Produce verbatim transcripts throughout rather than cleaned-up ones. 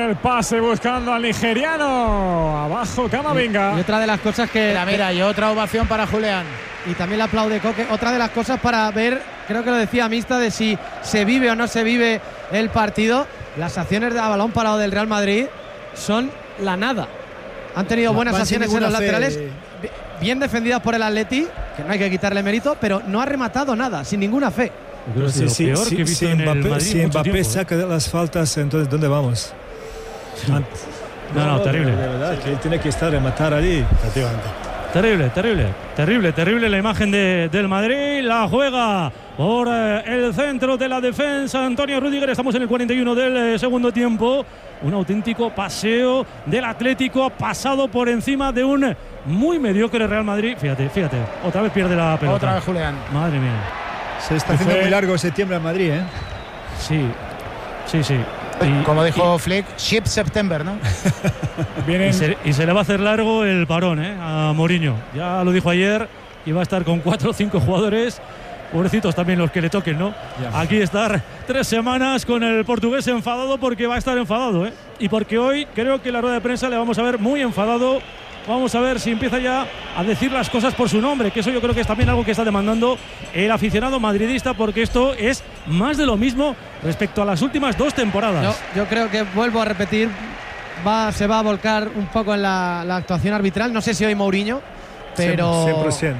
el pase buscando al nigeriano. Abajo Camavinga. Y, y otra de las cosas que… Mira, mira, y otra ovación para Julián. Y también le aplaude Coque. Otra de las cosas para ver, creo que lo decía Mista, de si se vive o no se vive el partido. Las acciones de balón parado del Real Madrid son la nada. Han tenido buenas Van acciones en los fe. laterales, bien defendidas por el Atleti, que no hay que quitarle mérito, pero no ha rematado nada, sin ninguna fe. Pero si, si, si, si Mbappé, si Mbappé tiempo, saca ¿eh? las faltas, entonces ¿dónde vamos? No, no, no, terrible. De verdad, que él tiene que estar, rematar allí. Efectivamente. Terrible, terrible, terrible, terrible la imagen de, del Madrid. La juega por eh, el centro de la defensa Antonio Rüdiger. Estamos en el cuarenta y uno del eh, segundo tiempo. Un auténtico paseo del Atlético, pasado por encima de un muy mediocre Real Madrid. Fíjate, fíjate, otra vez pierde la pelota. Otra vez Julián. Madre mía. Se está haciendo muy largo septiembre en Madrid, ¿eh? Sí, sí, sí. Y, Como dijo y, Flick, Ship September, ¿no? y, se, y se le va a hacer largo el parón, ¿eh? A Mourinho. Ya lo dijo ayer, iba a estar con cuatro o cinco jugadores. Pobrecitos también los que le toquen, ¿no? Ya. Aquí estar tres semanas con el portugués enfadado, porque va a estar enfadado, ¿eh? Y porque hoy creo que en la rueda de prensa le vamos a ver muy enfadado. Vamos a ver si empieza ya a decir las cosas por su nombre, que eso yo creo que es también algo que está demandando el aficionado madridista, porque esto es más de lo mismo respecto a las últimas dos temporadas. Yo, yo creo que, vuelvo a repetir, va, se va a volcar un poco en la, la actuación arbitral. No sé si hoy Mourinho, pero… cien por ciento.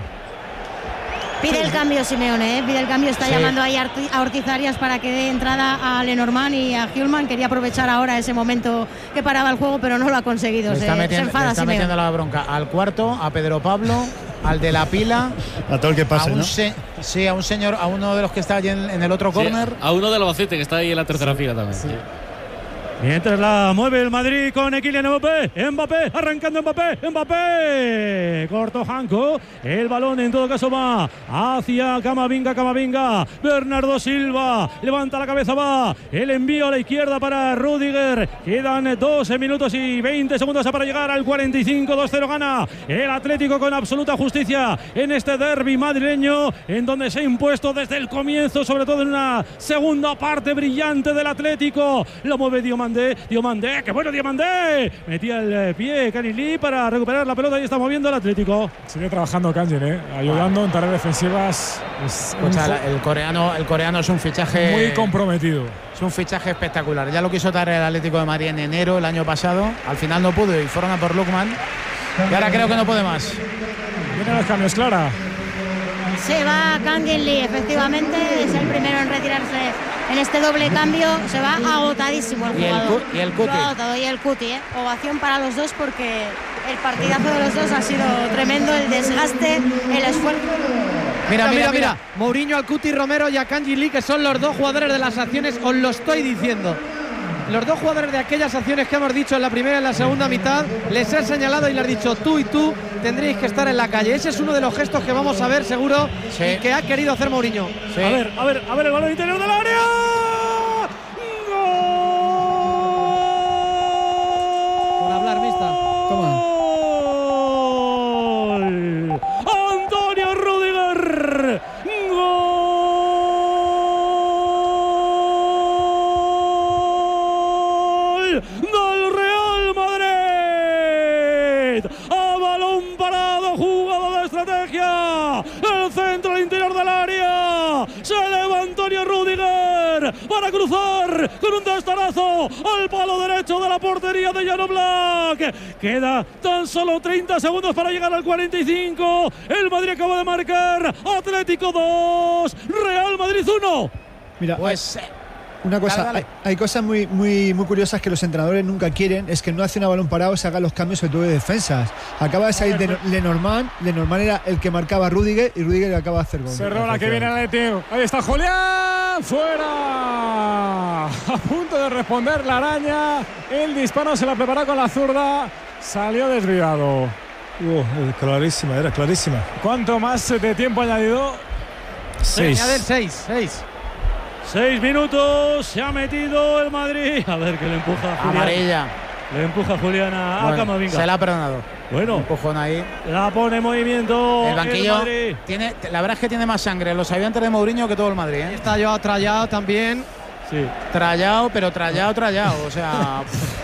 Pide el cambio Simeone, ¿eh? Pide el cambio, está sí. llamando ahí a Ortiz Arias para que dé entrada a Lenormand y a Hjulmand. Quería aprovechar ahora ese momento que paraba el juego, pero no lo ha conseguido. Le se, está metiendo, se enfada le está Simeone. metiendo la bronca al cuarto, a Pedro Pablo, al de la pila, a todo el que pase, a un ¿no? Se, sí, a un señor, a uno de los que está allí en, en el otro sí, córner. A uno del Albacete que está ahí en la tercera sí. fila también. Sí. Mientras la mueve el Madrid con Kylian Mbappé, Mbappé, arrancando Mbappé, Mbappé, corto Janko, el balón en todo caso va hacia Camavinga, Camavinga, Bernardo Silva, levanta la cabeza, va, el envío a la izquierda para Rüdiger, quedan doce minutos y veinte segundos para llegar al cuarenta y cinco, dos cero gana el Atlético con absoluta justicia en este derbi madrileño, en donde se ha impuesto desde el comienzo, sobre todo en una segunda parte brillante del Atlético, lo mueve Diomandé, Diomandé, qué bueno Diomandé, metía el pie Canilí para recuperar la pelota y está moviendo el Atlético. Sigue trabajando Kangin, ¿eh? ayudando en tareas defensivas. Es o sea, el coreano, el coreano es un fichaje muy comprometido. Es un fichaje espectacular. Ya lo quiso dar el Atlético de Madrid en enero el año pasado. Al final no pudo y fueron a por Lookman. Y ahora creo que no puede más. Vienen los cambios, Clara. Se va Kangin Lee, efectivamente, es el primero en retirarse en este doble cambio. Se va agotadísimo el y jugador. El, y el Cuti. Agotado, y el Cuti, ¿eh? Ovación para los dos porque el partidazo de los dos ha sido tremendo, el desgaste, el esfuerzo. Mira, mira, mira, mira. Mourinho, al Cuti Romero y a Kangin Lee, que son los dos jugadores de las acciones, os lo estoy diciendo. Los dos jugadores de aquellas acciones que hemos dicho en la primera y en la segunda mitad, les he señalado y les he dicho tú y tú tendréis que estar en la calle. Ese es uno de los gestos que vamos a ver seguro sí. y que ha querido hacer Mourinho. Sí. A ver, a ver, a ver el balón interior del área. ¡Gol! Por hablar, Mista. Toma. ¡Gol! Antonio Rüdiger. ¡Gol! Del Real Madrid, a balón parado, jugada de estrategia, el centro al interior del área, se eleva Antonio Rüdiger para cruzar con un testarazo al palo derecho de la portería de Jan Oblak. Queda tan solo treinta segundos para llegar al cuarenta y cinco. El Madrid acaba de marcar. Atlético dos, Real Madrid uno. Mira, pues una cosa, dale, dale. Hay, hay cosas muy, muy, muy curiosas que los entrenadores nunca quieren, es que no hacen a balón parado, se hagan los cambios sobre todo de defensas. Acaba de salir de Lenormand, Lenormand era el que marcaba a Rüdiger y Rüdiger acaba de hacer gol. Cerró la que viene al Eteo. Ahí está Julián, fuera. A punto de responder la araña. El disparo se la preparó con la zurda, salió desviado. Uh, clarísima, era clarísima. ¿Cuánto más de tiempo añadido? Seis. Añaden seis, seis. Seis minutos, se ha metido el Madrid. A ver que le empuja a Julián. Amarilla. Le empuja Julián a bueno, Camavinga. Se la ha perdonado. Bueno. Un empujón ahí. La pone en movimiento. El banquillo. El tiene, la verdad es que tiene más sangre los habitantes de Mourinho que todo el Madrid, ¿eh? Está yo trallado también. Sí. Trallado, pero trallado, trallado. O sea.